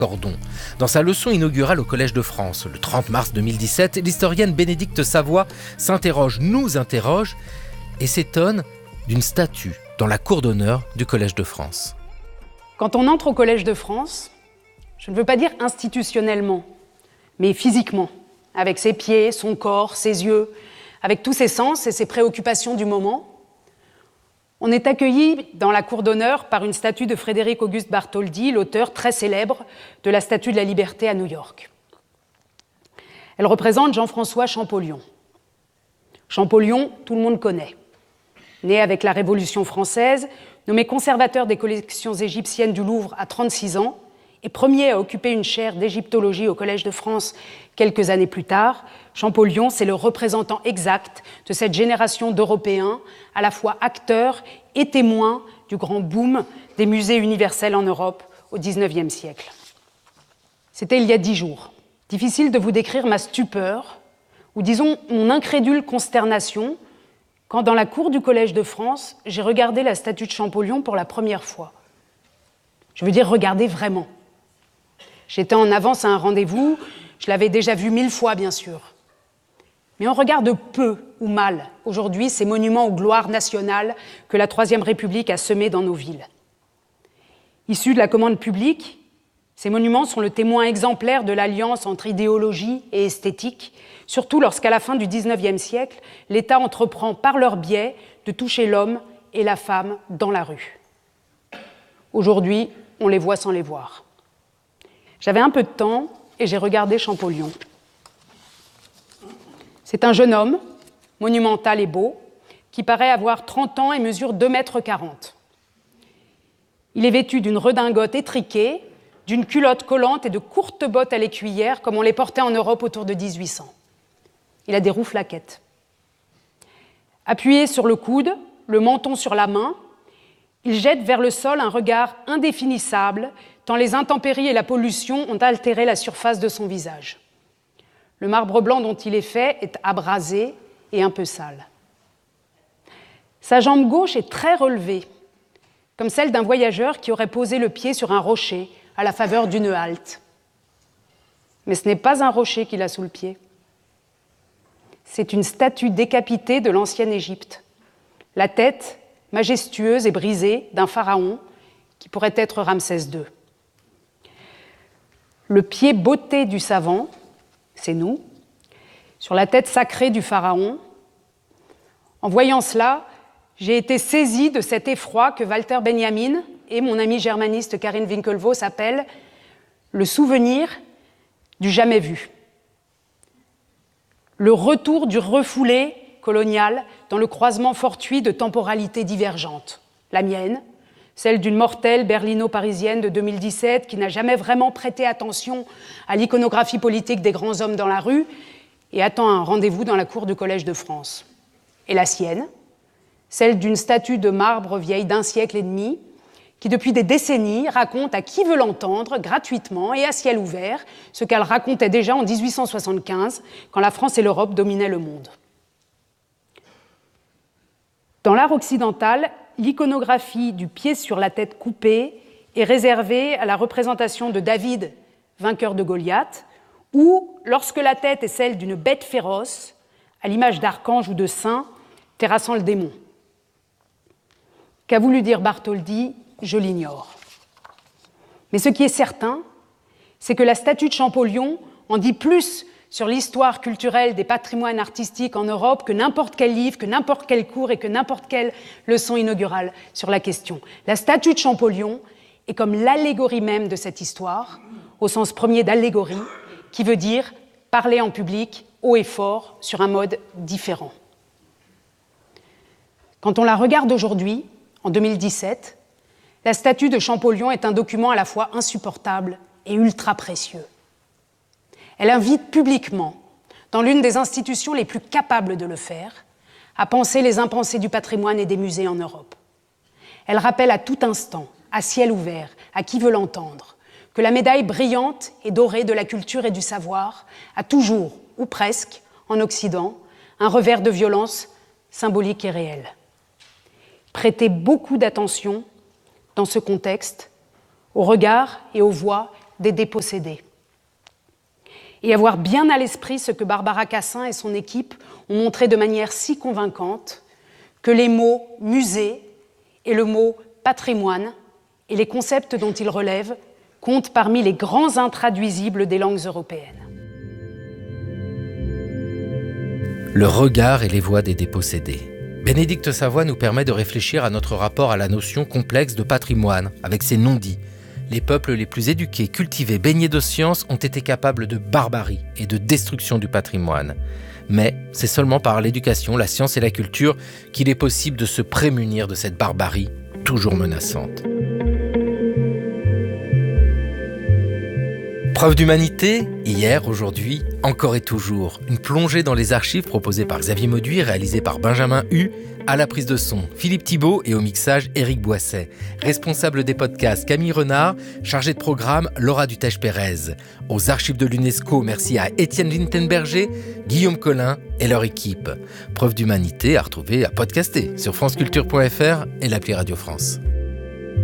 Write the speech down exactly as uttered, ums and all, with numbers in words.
Cordon. Dans sa leçon inaugurale au Collège de France, le trente mars deux mille dix-sept, l'historienne Bénédicte Savoie s'interroge, nous interroge, et s'étonne d'une statue dans la cour d'honneur du Collège de France. Quand on entre au Collège de France, je ne veux pas dire institutionnellement, mais physiquement, avec ses pieds, son corps, ses yeux, avec tous ses sens et ses préoccupations du moment, on est accueilli dans la cour d'honneur par une statue de Frédéric Auguste Bartholdi, l'auteur très célèbre de la Statue de la Liberté à New York. Elle représente Jean-François Champollion. Champollion, tout le monde connaît. Né avec la Révolution française, nommé conservateur des collections égyptiennes du Louvre à trente-six ans et premier à occuper une chaire d'égyptologie au Collège de France quelques années plus tard, Champollion, c'est le représentant exact de cette génération d'Européens, à la fois acteurs et témoins du grand boom des musées universels en Europe au dix-neuvième siècle. C'était il y a dix jours. Difficile de vous décrire ma stupeur, ou disons mon incrédule consternation, quand dans la cour du Collège de France, j'ai regardé la statue de Champollion pour la première fois. Je veux dire regarder vraiment. J'étais en avance à un rendez-vous, je l'avais déjà vu mille fois bien sûr. Mais on regarde peu ou mal aujourd'hui ces monuments aux gloires nationales que la Troisième République a semés dans nos villes. Issus de la commande publique, ces monuments sont le témoin exemplaire de l'alliance entre idéologie et esthétique, surtout lorsqu'à la fin du dix-neuvième siècle, l'État entreprend par leur biais de toucher l'homme et la femme dans la rue. Aujourd'hui, on les voit sans les voir. J'avais un peu de temps et j'ai regardé Champollion. C'est un jeune homme, monumental et beau, qui paraît avoir trente ans et mesure deux mètres quarante. Il est vêtu d'une redingote étriquée, d'une culotte collante et de courtes bottes à l'écuyère, comme on les portait en Europe autour de dix-huit cents. Il a des rouflaquettes. Appuyé sur le coude, le menton sur la main, il jette vers le sol un regard indéfinissable, tant les intempéries et la pollution ont altéré la surface de son visage. Le marbre blanc dont il est fait est abrasé et un peu sale. Sa jambe gauche est très relevée, comme celle d'un voyageur qui aurait posé le pied sur un rocher à la faveur d'une halte. Mais ce n'est pas un rocher qu'il a sous le pied. C'est une statue décapitée de l'ancienne Égypte. La tête, majestueuse et brisée, d'un pharaon qui pourrait être Ramsès deux. Le pied botté du savant, c'est nous, sur la tête sacrée du pharaon. En voyant cela, j'ai été saisie de cet effroi que Walter Benjamin et mon amie germaniste Karin Winklevoss appellent le souvenir du jamais vu. Le retour du refoulé colonial dans le croisement fortuit de temporalités divergentes. La mienne, celle d'une mortelle berlino-parisienne de deux mille dix-sept qui n'a jamais vraiment prêté attention à l'iconographie politique des grands hommes dans la rue et attend un rendez-vous dans la cour du Collège de France. Et la sienne, celle d'une statue de marbre vieille d'un siècle et demi qui, depuis des décennies, raconte à qui veut l'entendre, gratuitement et à ciel ouvert, ce qu'elle racontait déjà en dix-huit cent soixante-quinze, quand la France et l'Europe dominaient le monde. Dans l'art occidental, l'iconographie du pied sur la tête coupée est réservée à la représentation de David, vainqueur de Goliath, ou, lorsque la tête est celle d'une bête féroce, à l'image d'archange ou de saint, terrassant le démon. Qu'a voulu dire Bartholdi, je l'ignore. Mais ce qui est certain, c'est que la statue de Champollion en dit plus sur l'histoire culturelle des patrimoines artistiques en Europe que n'importe quel livre, que n'importe quel cours et que n'importe quelle leçon inaugurale sur la question. La statue de Champollion est comme l'allégorie même de cette histoire, au sens premier d'allégorie, qui veut dire parler en public, haut et fort, sur un mode différent. Quand on la regarde aujourd'hui, en deux mille dix-sept, la statue de Champollion est un document à la fois insupportable et ultra précieux. Elle invite publiquement, dans l'une des institutions les plus capables de le faire, à penser les impensés du patrimoine et des musées en Europe. Elle rappelle à tout instant, à ciel ouvert, à qui veut l'entendre, que la médaille brillante et dorée de la culture et du savoir a toujours, ou presque, en Occident, un revers de violence symbolique et réel. Prêtez beaucoup d'attention, dans ce contexte, aux regards et aux voix des dépossédés. Et avoir bien à l'esprit ce que Barbara Cassin et son équipe ont montré de manière si convaincante, que les mots « musée » et le mot « patrimoine » et les concepts dont ils relèvent comptent parmi les grands intraduisibles des langues européennes. Le regard et les voix des dépossédés. Bénédicte Savoie nous permet de réfléchir à notre rapport à la notion complexe de patrimoine, avec ses non-dits. Les peuples les plus éduqués, cultivés, baignés de science ont été capables de barbarie et de destruction du patrimoine. Mais c'est seulement par l'éducation, la science et la culture qu'il est possible de se prémunir de cette barbarie toujours menaçante. Preuve d'humanité, hier, aujourd'hui, encore et toujours. Une plongée dans les archives proposée par Xavier Mauduit, réalisée par Benjamin Hu, à la prise de son, Philippe Thibault et au mixage, Éric Boisset. Responsable des podcasts, Camille Renard, chargé de programme, Laura Dutèche-Pérez. Aux archives de l'UNESCO, merci à Étienne Lintenberger, Guillaume Collin et leur équipe. Preuve d'humanité à retrouver, à podcaster sur franceculture point f r et l'appli Radio France.